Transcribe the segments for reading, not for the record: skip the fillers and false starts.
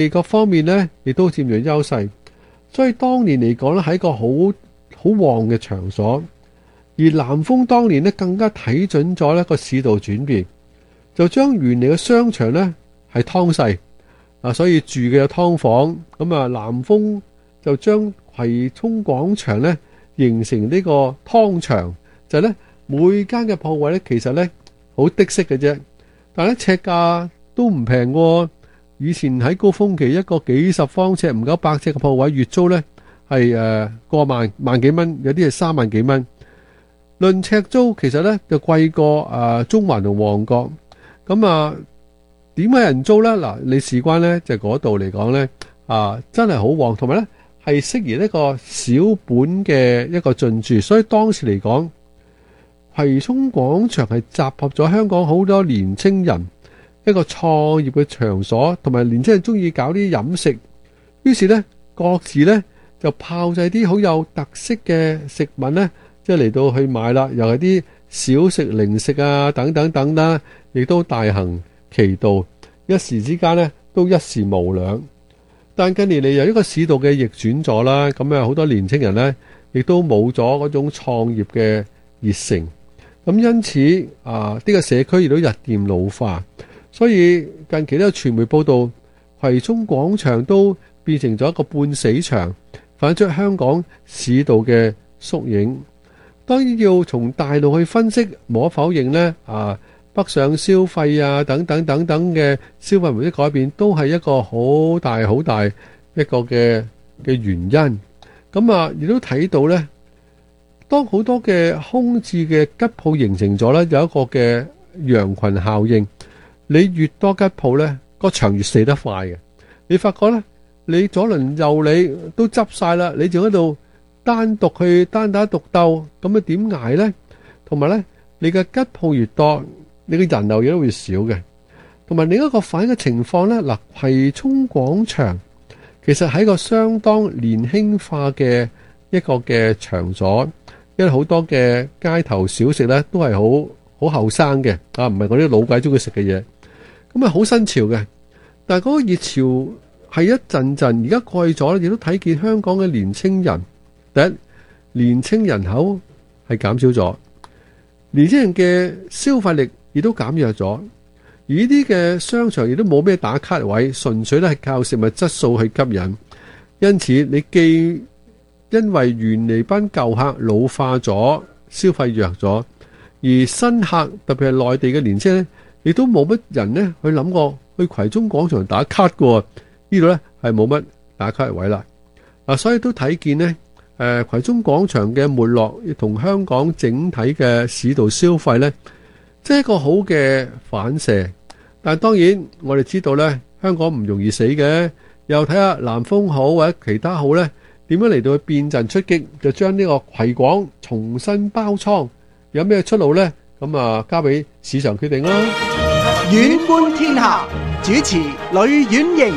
各方面呢亦都佔咗優勢，所以當年嚟講呢係一個好旺嘅場所。而南豐當年呢更加睇準咗呢個市道轉變，就將原嚟嘅商場呢係劏細所以住嘅有劏房，咁南豐就將葵涌廣場呢形成呢個劏場，就係呢每間嘅鋪位呢其實呢好的式嘅啫，但係呢尺價都唔平喎。以前喺高峰期一個幾十方尺唔夠100尺嘅鋪位，月租呢係過萬幾蚊，有啲係3萬幾蚊。論尺租其實呢就貴過中環同旺角。咁點解人租呢？嗱，你事關呢就嗰度嚟講呢真係好旺，同埋呢係適宜呢個小本嘅一個進駐，所以當時嚟講，葵涌廣場係集合咗香港好多年青人一個創業嘅場所，同埋年青人中意搞啲飲食，於是呢各自呢就炮製啲好有特色嘅食物呢，即係嚟到去買啦，又係啲小食零食等等等啦，亦都大行其道，一時之間呢都一時無兩。但近年嚟由一個市道嘅逆轉咗啦，咁好多年青人呢亦都冇咗嗰種創業嘅熱誠，咁因此呢個社區亦都日漸老化，所以近期都有傳媒報道，葵涌廣場都變成咗一個半死場，反映出香港市道嘅縮影。當然要從大路去分析，無可否認呢北上消費等等等等嘅消費模式改變，都係一個好大好大一個嘅原因。咁亦都睇到呢，當好多嘅空置嘅吉鋪形成咗呢，有一個嘅羊群效應。你越多吉鋪呢，個場越死得快嘅。你發覺呢，你左鄰右里都執晒啦，你仲喺度單獨去單打獨鬥，咁點捱呢？同埋呢，你嘅吉鋪越多，你嘅人流亦都會少嘅。同埋另一個反映嘅情況呢，嗱，葵涌廣場其實係一個相當年輕化嘅一個嘅場所，因為好多嘅街頭小食呢都係好後生嘅，唔係嗰啲老鬼中意食嘅嘢，咁好新潮嘅。但係嗰個熱潮係一陣陣，而家過去咗，亦都睇見香港嘅年青人，第一，年青人口係減少咗，年青人嘅消費力亦都減弱咗，而呢啲嘅商場亦都冇咩打卡位，純粹咧係靠食物質素去吸引。因此你既因為原嚟班舊客老化咗，消費弱咗，而新客特別係內地嘅年青人亦都冇乜人呢去諗過去葵涌廣場打卡嘅。呢度呢係冇乜打卡位啦。所以都睇見呢葵涌廣場嘅沒落，同香港整體嘅市道消費呢，即係一個好嘅反射。但係當然我哋知道呢，香港唔容易死嘅，又睇下南豐好或者其他好呢，點樣嚟到去變陣出擊，就將呢個葵廣重新包倉，有咩出路呢？咁交俾市場決定啦。 遠觀天下，主持呂婉瑩。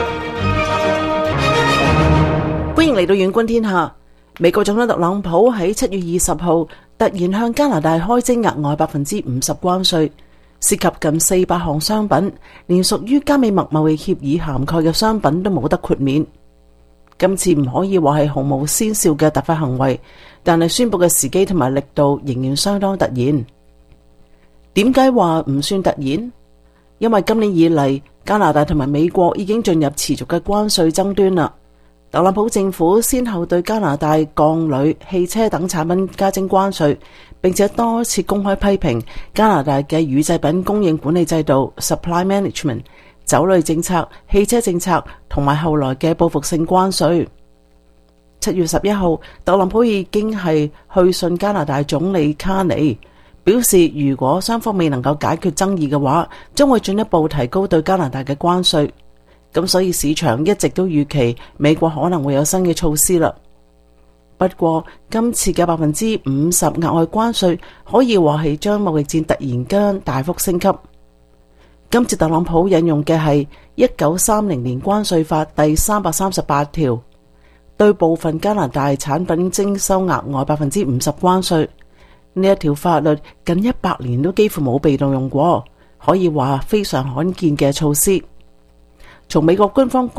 歡迎嚟到遠觀天下。美國總統特朗普喺7月20號突然向加拿大開徵額外50%關稅，涉及近400項商品，連屬於加美墨貿易協議涵蓋嘅商品都冇得豁免。今次唔可以話係毫無先兆嘅突發行為，但係宣佈嘅時機同埋力度仍然相當突然。點解話唔算突然？因為今年以嚟，加拿大同埋美國已經進入持續嘅關稅爭端啦。特朗普政府先後對加拿大鋼鋁、汽車等產品加徵關稅，並且多次公開批評加拿大嘅乳製品供應管理制度 （supply management）、酒類政策、汽車政策同埋後來嘅報復性關稅。7月11號，特朗普已經係去信加拿大總理卡尼，表示如果雙方未能夠解決爭議嘅話，將會進一步提高對加拿大嘅關稅。咁所以市場一直都預期美國可能會有新嘅措施啦。不過今次嘅50%額外關稅可以話係將貿易戰突然間大幅升級。今次特朗普引用嘅係1930年關稅法第338條，對部分加拿大產品徵收額外50%關稅。呢一條法律近100年都幾乎冇被動用過，可以話非常罕見嘅措施。 從美國官方